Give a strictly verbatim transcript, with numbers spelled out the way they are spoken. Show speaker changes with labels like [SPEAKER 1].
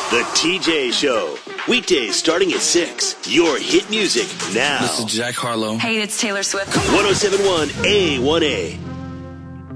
[SPEAKER 1] The T J Show. Weekdays starting at six. Your hit music now.
[SPEAKER 2] This is Jack Harlow.
[SPEAKER 3] Hey, it's Taylor Swift.
[SPEAKER 1] one oh seven point one A one A.